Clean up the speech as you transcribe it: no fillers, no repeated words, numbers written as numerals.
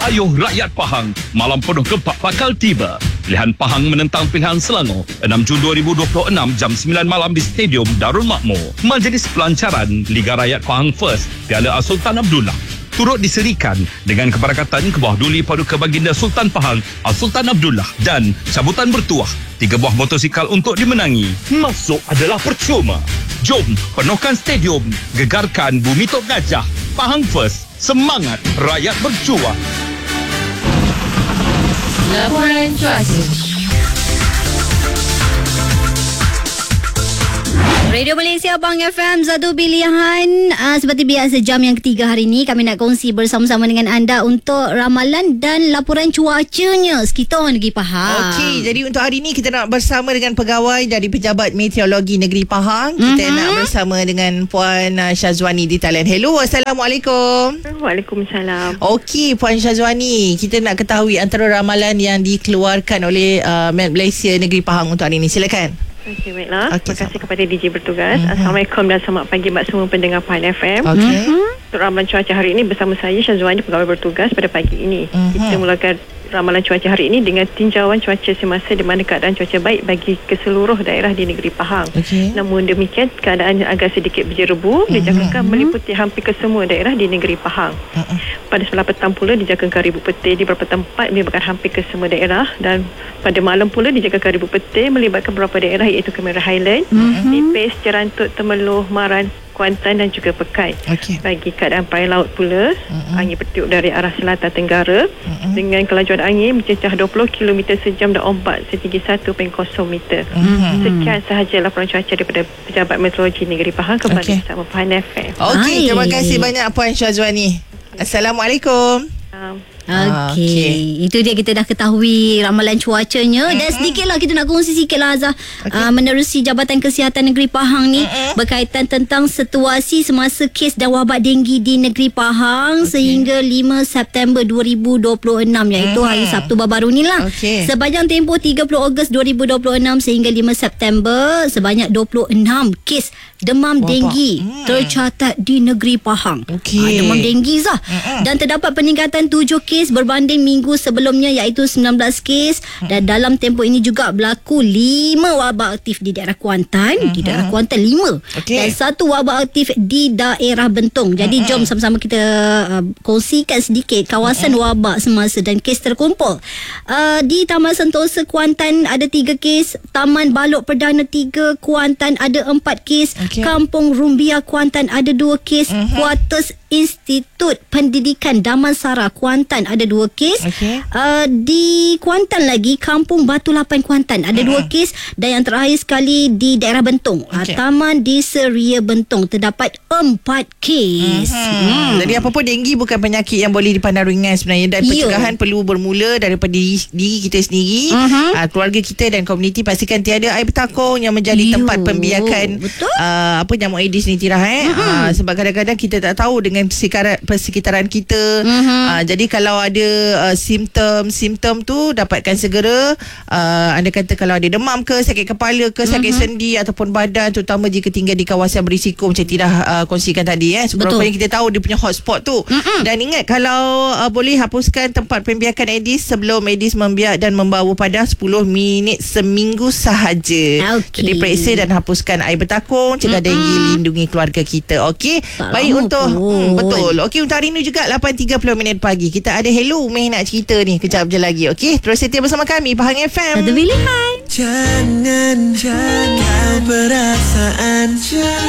Ayuh rakyat Pahang, malam penuh gempak bakal tiba. Pilihan Pahang menentang pilihan Selangor 6 Jun 2026 jam 9 malam di Stadium Darul Makmur. Majlis pelancaran Liga Rakyat Pahang First Piala Sultan Abdullah turut diserikan dengan keberkatan Kebawah Duli Paduka Baginda Sultan Pahang Sultan Abdullah dan sambutan bertuah 3 buah motosikal untuk dimenangi. Masuk adalah percuma. Jom penuhkan stadium, gegarkan Bumi Tok Gajah. Pahang First, semangat rakyat berjuang. Laporan cuaca. Radio Malaysia Pahang FM, satu pilihan. Seperti biasa, jam yang ketiga hari ini kami nak kongsi bersama-sama dengan anda untuk ramalan dan laporan cuacanya sekitar negeri Pahang. Okey, jadi untuk hari ini kita nak bersama dengan pegawai dari Pejabat Meteorologi Negeri Pahang. Kita nak bersama dengan Puan Syazwani di talian. Hello, Assalamualaikum. Waalaikumsalam. Okey, Puan Syazwani, kita nak ketahui antara ramalan yang dikeluarkan oleh Met Malaysia Negeri Pahang untuk hari ini. Silakan. Okey, baiklah. Terima kasih kepada DJ bertugas. Assalamualaikum dan selamat pagi buat semua pendengar Pahang FM. Okey. Untuk ramalan cuaca hari ini bersama saya Syazwani, pegawai bertugas pada pagi ini. Kita mulakan ramalan cuaca hari ini dengan tinjauan cuaca semasa di mana keadaan cuaca baik bagi keseluruh daerah di negeri Pahang. Namun demikian, keadaan agak sedikit berjerebu dijangkakan meliputi hampir ke semua daerah di negeri Pahang. Pada sebelah petang pula dijangkakan ribuan petir di beberapa tempat melibatkan hampir ke semua daerah, dan pada malam pula dijangkakan ribuan petir melibatkan beberapa daerah iaitu Kemera Highland, Nipis, Cerantut, Temeloh, Maran, Kuantan dan juga Pekai. Bagi keadaan perairan laut pula, angin bertiup dari arah selatan tenggara dengan kelajuan angin mencecah 20 km sejam dan ombak setinggi 1.0 meter. Sekian sahaja laporan cuaca daripada Pejabat Meteorologi Negeri Pahang kembali bersama Pahang FM. Okey, terima kasih banyak Puan Syazwani. Assalamualaikum. Okey, itu dia, kita dah ketahui ramalan cuacanya. Dan sedikitlah kita nak kongsi sikitlah Azhar, menerusi Jabatan Kesihatan Negeri Pahang ni berkaitan tentang situasi semasa kes dan wabak denggi di Negeri Pahang sehingga 5 September 2026, iaitu hari Sabtu baru ni lah. Sepanjang tempoh 30 Ogos 2026 sehingga 5 September, sebanyak 26 kes demam denggi tercatat di Negeri Pahang. Demam denggi Zah. Dan terdapat peningkatan 7 kes berbanding minggu sebelumnya, iaitu 19 kes. Dan dalam tempoh ini juga berlaku 5 wabak aktif di daerah Kuantan. Di daerah Kuantan 5 dan 1 wabak aktif di daerah Bentong. Jadi jom sama-sama kita kongsikan sedikit kawasan wabak semasa dan kes terkumpul. Di Taman Sentosa Kuantan ada 3 kes, Taman Balok Perdana 3 Kuantan ada 4 kes, Kampung Rumbia Kuantan ada 2 kes, Kuartus Institut Pendidikan Damansara Kuantan ada 2 kes. Di Kuantan lagi, Kampung Batu Lapan Kuantan ada 2 kes. Dan yang terakhir sekali di daerah Bentong, Taman Desa Ria Bentong terdapat 4 kes. Jadi apa pun, denggi bukan penyakit yang boleh dipandang ringan sebenarnya, dan pencegahan perlu bermula daripada diri kita sendiri, keluarga kita dan komuniti. Pastikan tiada air bertakung yang menjadi tempat pembiakan nyamuk Aedes ni, Tirah. Sebab kadang-kadang kita tak tahu dengan persekitaran kita. Jadi kalau ada simptom tu, dapatkan segera. Anda kata kalau ada demam ke, sakit kepala ke, sakit sendi ataupun badan, terutama jika tinggal di kawasan berisiko macam Tirah kongsikan tadi, seberapa yang kita tahu dia punya hotspot tu. Dan ingat, kalau boleh hapuskan tempat pembiakan Aedes sebelum Aedes membiak dan membawa padas 10 minit seminggu sahaja. Jadi periksa dan hapuskan air bertakung, cegah denggi, lindungi keluarga kita. Okey, baik untuk betul. Okey, untuk hari ini juga 8.30 minit pagi kita ada Hello Meh nak cerita ni kejap je lagi. Okey, terus setia bersama kami Pahang FM. Satu pilihan. Jangan jaga perasaan.